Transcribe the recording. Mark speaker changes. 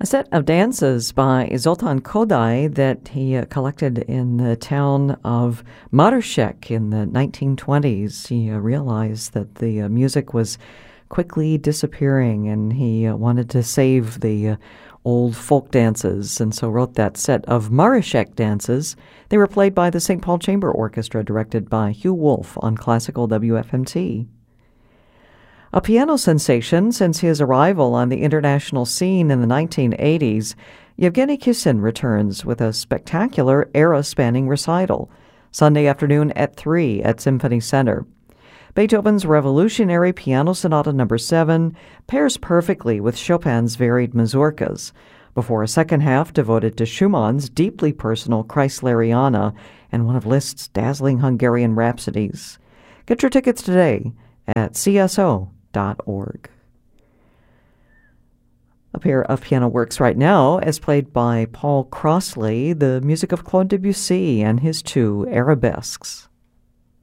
Speaker 1: A set of dances by Zoltan Kodály that he collected in the town of Marošek in the 1920s. He realized that the music was quickly disappearing, and he wanted to save the old folk dances, and so wrote that set of Marošek dances. They were played by the St. Paul Chamber Orchestra, directed by Hugh Wolf on classical WFMT. A piano sensation since his arrival on the international scene in the 1980s, Yevgeny Kissin returns with a spectacular era-spanning recital, Sunday afternoon at 3 at Symphony Center. Beethoven's Revolutionary Piano Sonata No. 7 pairs perfectly with Chopin's varied mazurkas, before a second half devoted to Schumann's deeply personal Kreisleriana and one of Liszt's dazzling Hungarian rhapsodies. Get your tickets today at cso.org. A pair of piano works right now, as played by Paul Crossley, the music of Claude Debussy and his two arabesques.